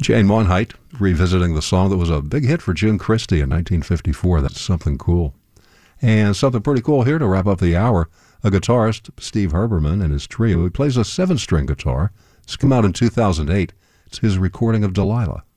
Jane Monheit revisiting the song that was a big hit for June Christy in 1954. That's something cool. And something pretty cool here to wrap up the hour. A guitarist, Steve Herbermann, and his trio, he plays a 7-string guitar. It's come out in 2008. It's his recording of Delilah.